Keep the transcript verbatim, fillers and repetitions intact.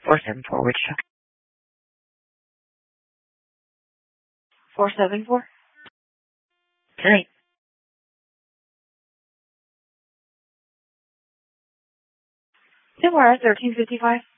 four seven four, which truck? four seven four? Tonight. Tomorrow, thirteen fifty-five.